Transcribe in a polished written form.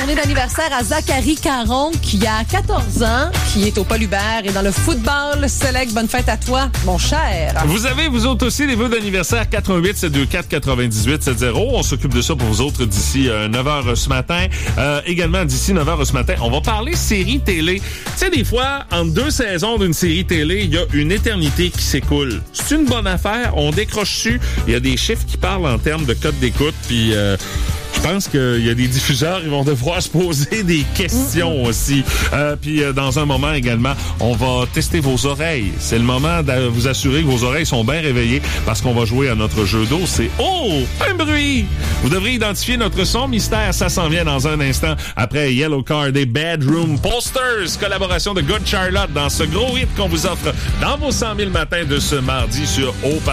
journée d'anniversaire à Zachary Caron, qui a 14 ans, qui est au Paul Hubert et dans le football select. Bonne fête à toi, mon cher. Vous avez, vous autres aussi, les vœux d'anniversaire 88 724 98 70. On s'occupe de ça pour vous autres d'ici 9h ce matin. Également, d'ici 9h ce matin, on va parler série télé. Tu sais, des fois, entre deux saisons d'une série télé, il y a une éternité qui s'écoule. C'est une bonne affaire, on décroche dessus. Il y a des chiffres qui parlent en termes de code d'écoute, puis je pense qu'il y a des diffuseurs, ils vont devoir se poser des questions aussi. Puis dans un moment également, on va tester vos oreilles. C'est le moment de vous assurer que vos oreilles sont bien réveillées parce qu'on va jouer à notre jeu d'eau. C'est « Oh! Un bruit! » Vous devrez identifier notre son mystère. Ça s'en vient dans un instant après Yellow Card et Bedroom Posters, collaboration de Good Charlotte dans ce gros hit qu'on vous offre dans vos 100 000 matins de ce mardi sur Haut-Parleur.